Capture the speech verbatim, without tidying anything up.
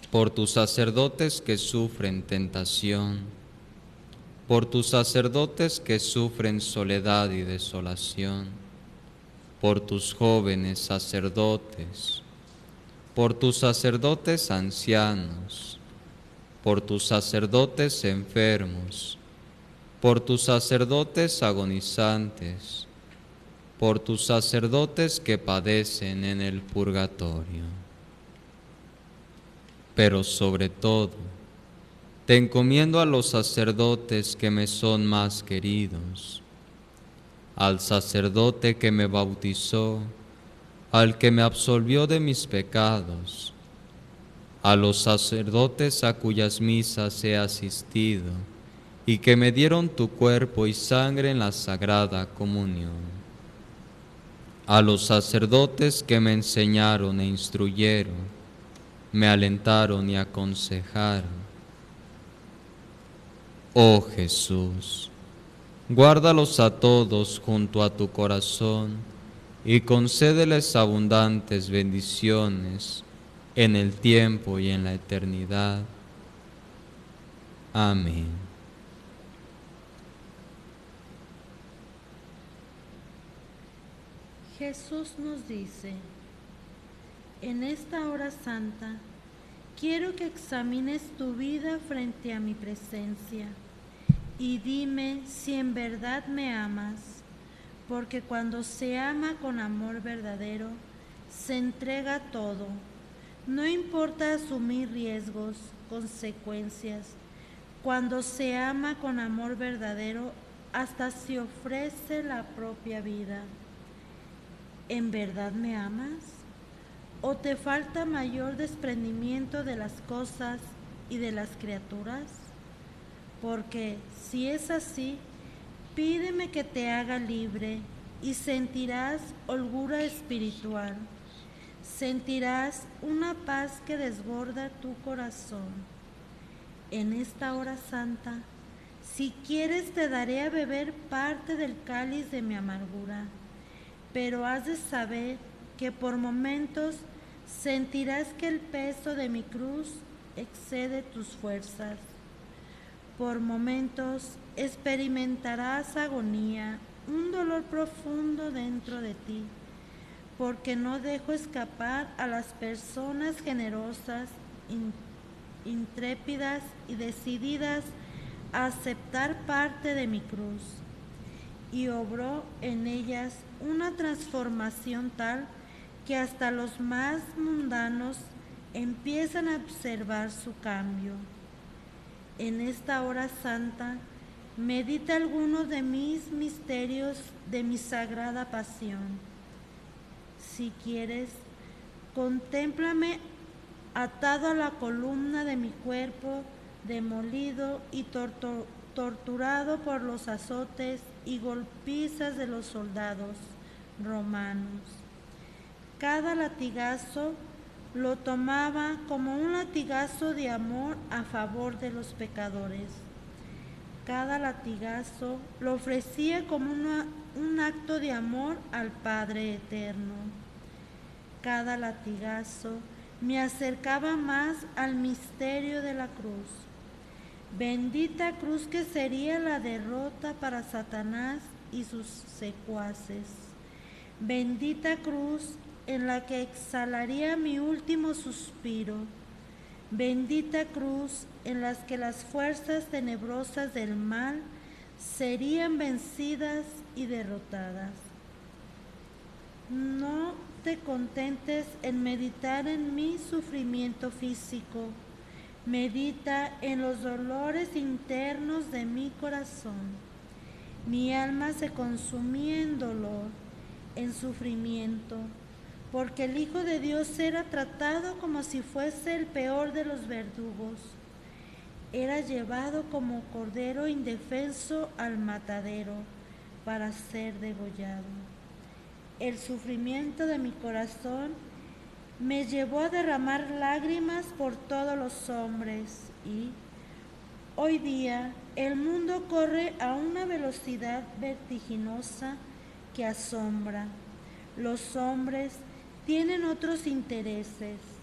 por tus sacerdotes que sufren tentación, por tus sacerdotes que sufren soledad y desolación, por tus jóvenes sacerdotes, por tus sacerdotes ancianos, por tus sacerdotes enfermos, por tus sacerdotes agonizantes, por tus sacerdotes que padecen en el purgatorio. Pero sobre todo, te encomiendo a los sacerdotes que me son más queridos, al sacerdote que me bautizó, al que me absolvió de mis pecados, a los sacerdotes a cuyas misas he asistido y que me dieron tu cuerpo y sangre en la Sagrada Comunión, a los sacerdotes que me enseñaron e instruyeron, me alentaron y aconsejaron. Oh Jesús, guárdalos a todos junto a tu corazón y concédeles abundantes bendiciones en el tiempo y en la eternidad. Amén. Jesús nos dice: en esta hora santa, quiero que examines tu vida frente a mi presencia y dime si en verdad me amas, porque cuando se ama con amor verdadero, se entrega todo. No importa asumir riesgos, consecuencias. Cuando se ama con amor verdadero, hasta se ofrece la propia vida. ¿En verdad me amas? ¿O te falta mayor desprendimiento de las cosas y de las criaturas? Porque si es así, pídeme que te haga libre y sentirás holgura espiritual. Sentirás una paz que desborda tu corazón. En esta hora santa, si quieres te daré a beber parte del cáliz de mi amargura, pero has de saber que por momentos sentirás que el peso de mi cruz excede tus fuerzas. Por momentos experimentarás agonía, un dolor profundo dentro de ti, porque no dejo escapar a las personas generosas, intrépidas y decididas a aceptar parte de mi cruz. Y obró en ellas una transformación tal que hasta los más mundanos empiezan a observar su cambio. En esta hora santa, medita algunos de mis misterios de mi sagrada pasión. Si quieres, contémplame atado a la columna de mi cuerpo, demolido y tortur- torturado por los azotes y golpizas de los soldados romanos. Cada latigazo lo tomaba como un latigazo de amor a favor de los pecadores. Cada latigazo lo ofrecía como una, un acto de amor al Padre Eterno. Cada latigazo me acercaba más al misterio de la cruz. Bendita cruz que sería la derrota para Satanás y sus secuaces. Bendita cruz en la que exhalaría mi último suspiro. Bendita cruz en la que las fuerzas tenebrosas del mal serían vencidas y derrotadas. No te contentes en meditar en mi sufrimiento físico. Medita en los dolores internos de mi corazón. Mi alma se consumía en dolor, en sufrimiento, porque el Hijo de Dios era tratado como si fuese el peor de los verdugos. Era llevado como cordero indefenso al matadero para ser degollado. El sufrimiento de mi corazón me llevó a derramar lágrimas por todos los hombres y hoy día el mundo corre a una velocidad vertiginosa que asombra. Los hombres tienen otros intereses,